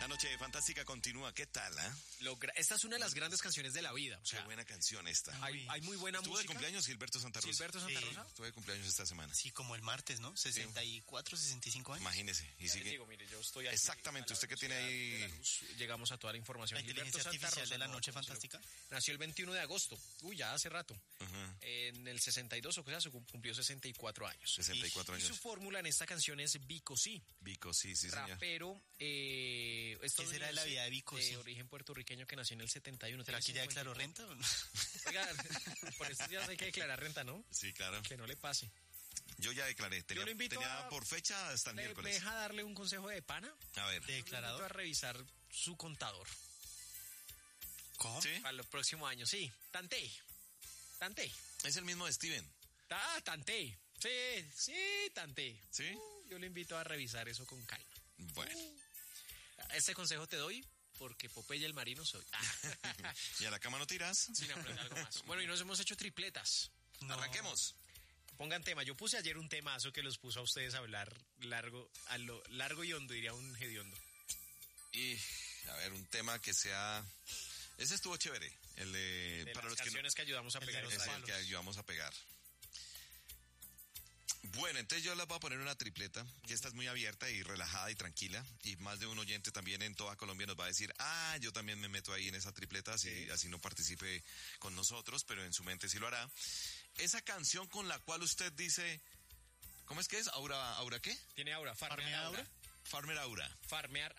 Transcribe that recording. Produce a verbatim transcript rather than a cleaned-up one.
La noche fantástica continúa. ¿Qué tal, ah? Logra... Esta es una de las grandes canciones de la vida. O sea, qué buena canción esta. Hay, hay muy buena ¿Estuvo música. de cumpleaños Gilberto Santa Rosa? ¿Gilberto Santa Sí. Rosa? Estuvo de cumpleaños esta semana. Sí, como el martes, ¿no? sesenta y cuatro, sesenta y cinco años. Imagínese. Y Ya sigue. les digo, mire, yo estoy aquí Exactamente, a la usted que tiene velocidad ahí- de la luz. Llegamos a toda la información. La inteligencia Gilberto Santa artificial Rosa, de la no, noche ¿cómo se lo- fantástica. Nació el veintiuno de agosto. Uy, ya hace rato. Ajá. En el sesenta y dos, o sea, se cumplió sesenta y cuatro años. sesenta y cuatro Y su años. fórmula en esta canción es Vico Sí. Vico, sí, sí, señor. Rapero, eh, ¿Qué será de la vida de Vico de Sí? origen puertorriqueño que nació en el setenta y uno. ¿Pero aquí ya tiene declaró cincuenta y cuatro. renta? Oiga, por estos días hay que declarar renta, ¿no? Sí, claro. Que no le pase. Yo ya declaré. Tenía, Yo lo invito tenía a- por fecha hasta el ¿Me, me miércoles. deja darle un consejo de pana? A ver. De- Yo lo invito a ¿Declarador? revisar su contador ¿Cómo? ¿Sí? para los próximos años. Sí, tanté. Tanté. Es el mismo de Steven. Ah, tanté. Sí, sí, tanté. ¿Sí? Uh, yo le invito a revisar eso con calma. Bueno. Este consejo te doy porque Popeye el marino soy. Ah. ¿Y a la cama no tiras? Sin aprender algo más. Bueno, y nos hemos hecho tripletas. No. Arranquemos. Pongan tema. Yo puse ayer un temazo que los puso a ustedes a hablar largo, a lo largo y hondo, diría un hediondo. Y, a ver, un tema que sea... Ese estuvo chévere. El de... De para las los que no- canciones que, ayudamos a el de pegar. los en Es radio. el que ayudamos a pegar. Bueno, entonces yo les voy a poner una tripleta, que esta es muy abierta y relajada y tranquila, y más de un oyente también en toda Colombia nos va a decir, ah, yo también me meto ahí en esa tripleta, así, Sí. así no participe con nosotros, pero en su mente sí lo hará. Esa canción con la cual usted dice, ¿cómo es que es? ¿Aura, Aura qué? Tiene aura. Farmear ¿Farmear aura. aura? Farmer Aura. Farmear